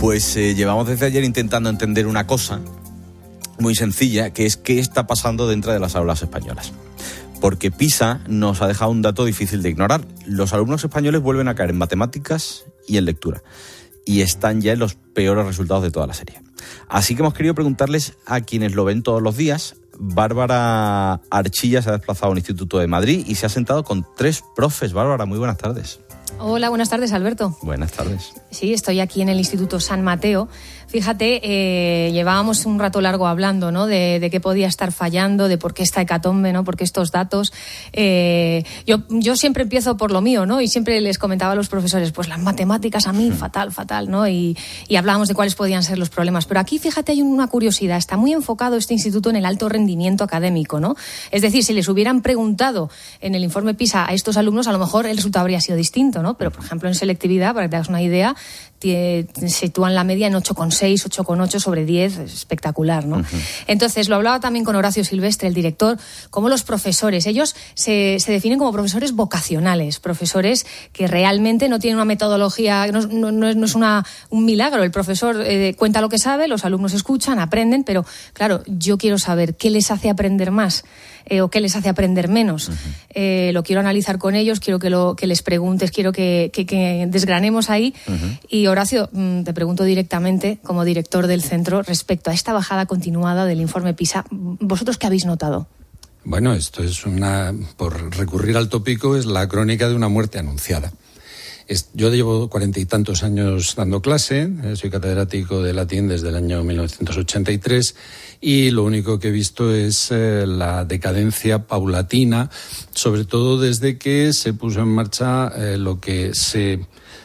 Pues llevamos desde ayer intentando entender una cosa muy sencilla, que es qué está pasando dentro de las aulas españolas. Porque PISA nos ha dejado un dato difícil de ignorar. Los alumnos españoles vuelven a caer en matemáticas y en lectura. Y están ya en los peores resultados de toda la serie. Así que hemos querido preguntarles a quienes lo ven todos los días. Bárbara Archilla se ha desplazado a un instituto de Madrid y se ha sentado con 3 profes. Bárbara, muy buenas tardes. Hola, buenas tardes, Alberto. Buenas tardes. Sí, estoy aquí en el Instituto San Mateo. Fíjate, llevábamos un rato largo hablando, ¿no? De qué podía estar fallando, de por qué esta hecatombe, ¿no? Por qué estos datos. Yo siempre empiezo por lo mío, ¿no? Y siempre les comentaba a los profesores, pues las matemáticas a mí, fatal, ¿no? Y hablábamos de cuáles podían ser los problemas. Pero aquí, fíjate, hay una curiosidad. Está muy enfocado este instituto en el alto rendimiento académico, ¿no? Es decir, si les hubieran preguntado en el informe PISA a estos alumnos, a lo mejor el resultado habría sido distinto, ¿no? Pero, por ejemplo, en selectividad, para que te hagas una idea, sitúan la media en 8,6, 8,8 sobre 10, espectacular, ¿no? Entonces, lo hablaba también con Horacio Silvestre, el director, como los profesores, ellos se definen como profesores vocacionales, profesores que realmente no tienen una metodología, no es un milagro. El profesor cuenta lo que sabe, los alumnos escuchan, aprenden, pero claro, yo quiero saber qué les hace aprender más. O qué les hace aprender menos. Lo quiero analizar con ellos, quiero que les preguntes, quiero que desgranemos ahí. Y Horacio, te pregunto directamente, como director del centro, respecto a esta bajada continuada del informe PISA, ¿vosotros qué habéis notado? Bueno, esto es por recurrir al tópico, es la crónica de una muerte anunciada. Yo llevo 40 y tantos años dando clase, soy catedrático de latín desde el año 1983 y lo único que he visto es la decadencia paulatina, sobre todo desde que se puso en marcha lo que se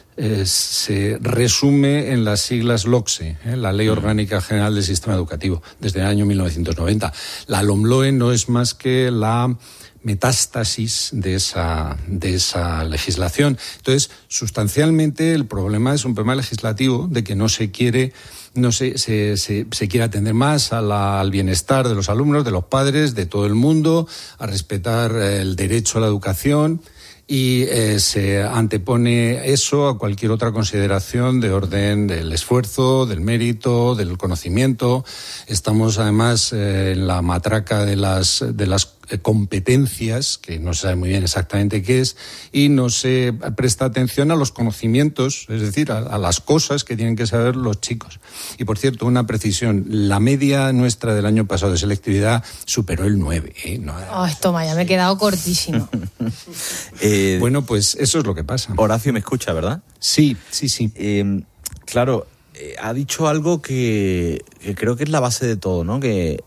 resume en las siglas LOCSE, la Ley Orgánica General del Sistema Educativo, desde el año 1990. La LOMLOE no es más que la metástasis de esa legislación. Entonces, sustancialmente el problema es un problema legislativo de que se quiere atender más al bienestar de los alumnos, de los padres, de todo el mundo, a respetar el derecho a la educación. Y se antepone eso a cualquier otra consideración de orden del esfuerzo, del mérito, del conocimiento. Estamos además en la matraca de las competencias, que no se sabe muy bien exactamente qué es, y no se presta atención a los conocimientos, es decir, a las cosas que tienen que saber los chicos. Y por cierto, una precisión, la media nuestra del año pasado de selectividad superó el 9. Toma, ya me he quedado cortísimo. Bueno, pues eso es lo que pasa. Horacio me escucha, ¿verdad? Sí. Claro, ha dicho algo que creo que es la base de todo, ¿no? Que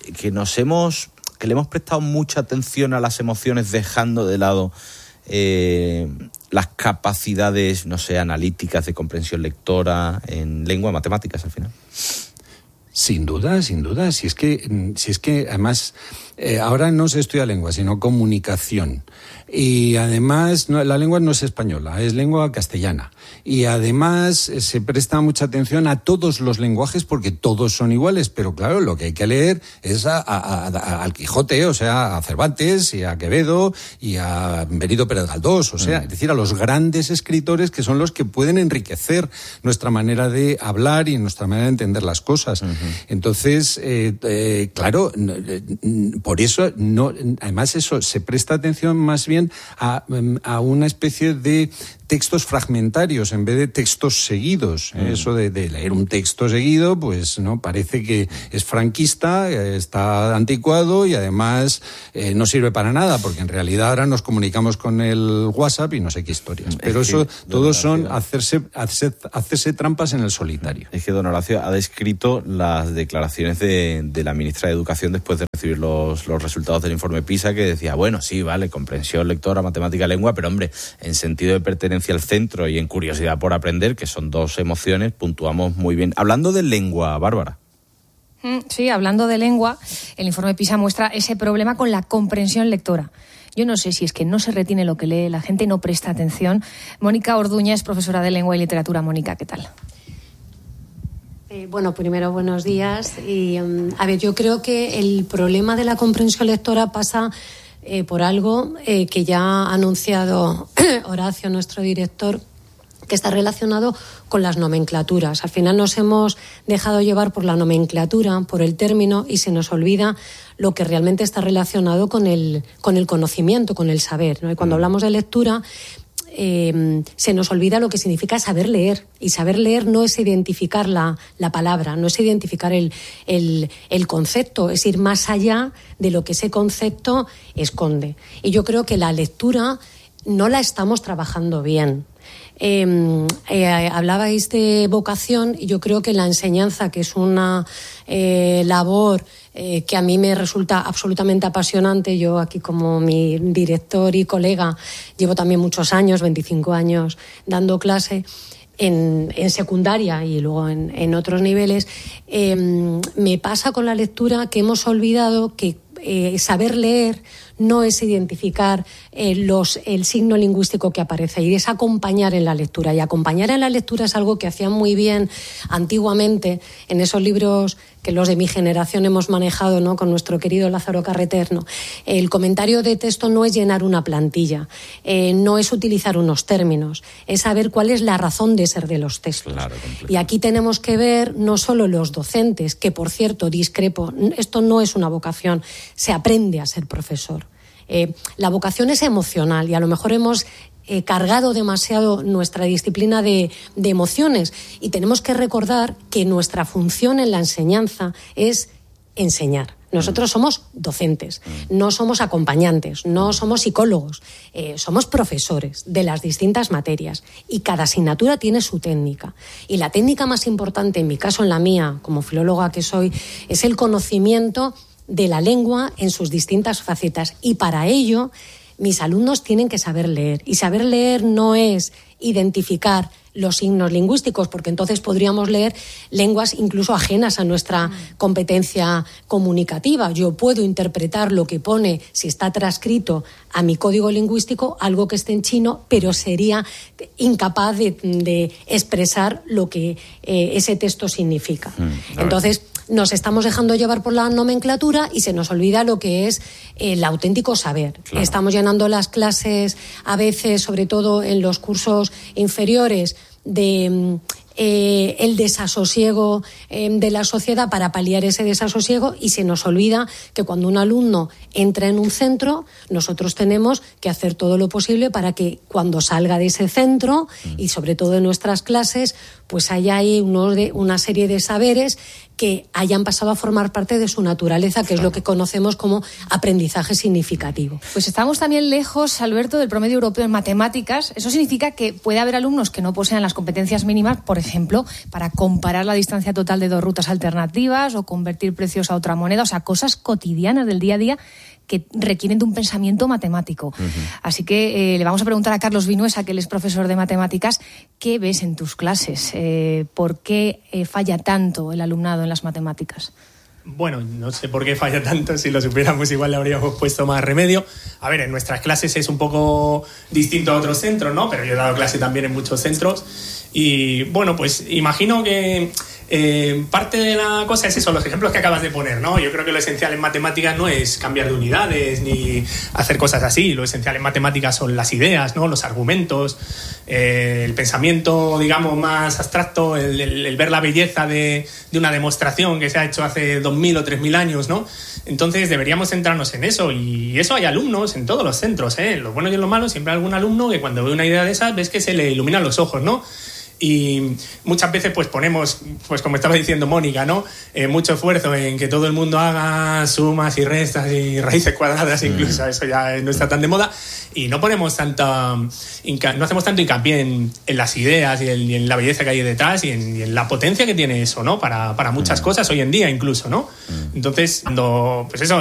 le hemos prestado mucha atención a las emociones, dejando de lado las capacidades, analíticas, de comprensión lectora, en lengua, matemáticas, al final. Sin duda. Si es que además, ahora no se estudia lengua, sino comunicación. Y además, la lengua no es española, es lengua castellana. Y además se presta mucha atención a todos los lenguajes porque todos son iguales. Pero claro, lo que hay que leer es al Quijote, o sea, a Cervantes y a Quevedo y a Benito Pérez Galdós. O sea, es decir, a los grandes escritores que son los que pueden enriquecer nuestra manera de hablar y nuestra manera de entender las cosas. Entonces, claro, por eso, además eso se presta atención más bien a una especie de textos fragmentarios en vez de textos seguidos. Eso de leer un texto seguido, pues no parece que es franquista, está anticuado y además no sirve para nada, porque en realidad ahora nos comunicamos con el WhatsApp y no sé qué historias. Pero eso todos son hacerse trampas en el solitario. Es que don Horacio ha descrito las declaraciones de la ministra de Educación después de recibir los resultados del informe PISA, que decía, bueno, sí, vale, comprensión lectora, matemática, lengua, pero hombre, en sentido de pertenencia al centro y en curiosidad por aprender, que son 2 emociones, puntuamos muy bien. Hablando de lengua, Bárbara. Sí, hablando de lengua, el informe PISA muestra ese problema con la comprensión lectora. Yo no sé si es que no se retiene lo que lee, la gente no presta atención. Mónica Orduña es profesora de Lengua y Literatura. Mónica, ¿qué tal? Bueno, primero, buenos días. Y, yo creo que el problema de la comprensión lectora pasa por algo que ya ha anunciado Horacio, nuestro director, que está relacionado con las nomenclaturas. Al final nos hemos dejado llevar por la nomenclatura, por el término, y se nos olvida lo que realmente está relacionado con el conocimiento, con el saber, ¿no? Y cuando hablamos de lectura, se nos olvida lo que significa saber leer. Y saber leer no es identificar la palabra, no es identificar el concepto, es ir más allá de lo que ese concepto esconde. Y yo creo que la lectura no la estamos trabajando bien. Hablabais de vocación, y yo creo que la enseñanza, que es una labor que a mí me resulta absolutamente apasionante. Yo aquí, como mi director y colega, llevo también muchos años, 25 años, dando clase en secundaria y luego en otros niveles. Me pasa con la lectura que hemos olvidado que saber leer no es identificar el signo lingüístico que aparece, y es acompañar en la lectura. Y acompañar en la lectura es algo que hacían muy bien antiguamente en esos libros que los de mi generación hemos manejado, ¿no?, con nuestro querido Lázaro Carreter, ¿no? El comentario de texto no es llenar una plantilla, no es utilizar unos términos, es saber cuál es la razón de ser de los textos. Claro, y aquí tenemos que ver no solo los docentes, que por cierto discrepo, esto no es una vocación, se aprende a ser profesor. La vocación es emocional, y a lo mejor hemos cargado demasiado nuestra disciplina de emociones, y tenemos que recordar que nuestra función en la enseñanza es enseñar. Nosotros somos docentes, no somos acompañantes, no somos psicólogos, somos profesores de las distintas materias, y cada asignatura tiene su técnica. Y la técnica más importante, en mi caso, en la mía, como filóloga que soy, es el conocimiento de la lengua en sus distintas facetas, y para ello mis alumnos tienen que saber leer, y saber leer no es identificar los signos lingüísticos, porque entonces podríamos leer lenguas incluso ajenas a nuestra competencia comunicativa. Yo puedo interpretar lo que pone, si está transcrito a mi código lingüístico, algo que esté en chino, pero sería incapaz de expresar lo que ese texto significa. Entonces, nos estamos dejando llevar por la nomenclatura y se nos olvida lo que es el auténtico saber. Claro. Estamos llenando las clases a veces, sobre todo en los cursos inferiores, de el desasosiego de la sociedad, para paliar ese desasosiego, y se nos olvida que cuando un alumno entra en un centro, nosotros tenemos que hacer todo lo posible para que cuando salga de ese centro, y sobre todo en nuestras clases, pues haya ahí una serie de saberes que hayan pasado a formar parte de su naturaleza, que es lo que conocemos como aprendizaje significativo. Pues estamos también lejos, Alberto, del promedio europeo en matemáticas. Eso significa que puede haber alumnos que no posean las competencias mínimas, por ejemplo, para comparar la distancia total de dos rutas alternativas o convertir precios a otra moneda, o sea, cosas cotidianas del día a día que requieren de un pensamiento matemático. Así que le vamos a preguntar a Carlos Vinuesa, que él es profesor de matemáticas, ¿qué ves en tus clases? ¿Por qué falla tanto el alumnado en las matemáticas? Bueno, no sé por qué falla tanto, si lo supiéramos igual le habríamos puesto más remedio. A ver, en nuestras clases es un poco distinto a otros centros, ¿no? Pero yo he dado clase también en muchos centros y, bueno, pues imagino que parte de la cosa es eso, los ejemplos que acabas de poner, ¿no? Yo creo que lo esencial en matemáticas no es cambiar de unidades ni hacer cosas así. Lo esencial en matemáticas son las ideas, ¿no? Los argumentos, el pensamiento, digamos, más abstracto, el ver la belleza de una demostración que se ha hecho hace 2000 o 3000 años, ¿no? Entonces deberíamos centrarnos en eso, y eso hay alumnos en todos los centros, ¿eh? Lo bueno y lo malo, siempre hay algún alumno que cuando ve una idea de esas ves que se le iluminan los ojos, ¿no? Y muchas veces pues ponemos, pues como estaba diciendo Mónica, ¿no? Mucho esfuerzo en que todo el mundo haga sumas y restas y raíces cuadradas, incluso eso ya no está tan de moda, y no ponemos no hacemos tanto hincapié en las ideas y en la belleza que hay detrás y en la potencia que tiene eso, ¿no? Para muchas cosas hoy en día incluso, ¿no? Entonces, pues eso,